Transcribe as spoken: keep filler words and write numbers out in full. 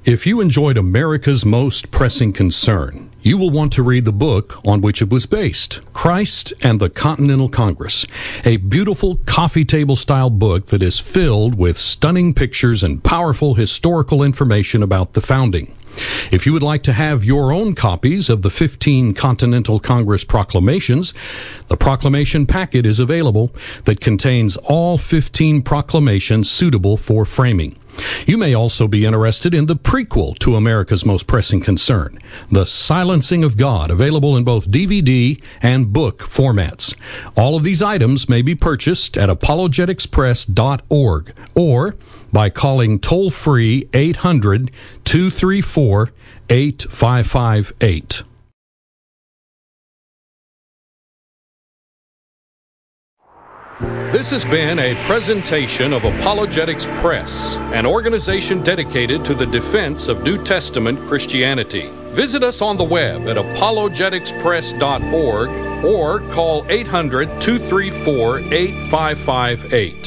If you enjoyed America's Most Pressing Concern, you will want to read the book on which it was based, Christ and the Continental Congress, a beautiful coffee table style book that is filled with stunning pictures and powerful historical information about the founding. If you would like to have your own copies of the fifteen Continental Congress proclamations, the proclamation packet is available that contains all fifteen proclamations suitable for framing. You may also be interested in the prequel to America's Most Pressing Concern, The Silencing of God, available in both D V D and book formats. All of these items may be purchased at apologetics press dot org or by calling toll-free eight hundred, two three four, eight five five eight. This has been a presentation of Apologetics Press, an organization dedicated to the defense of New Testament Christianity. Visit us on the web at apologetics press dot org or call eight hundred, two three four, eight five five eight.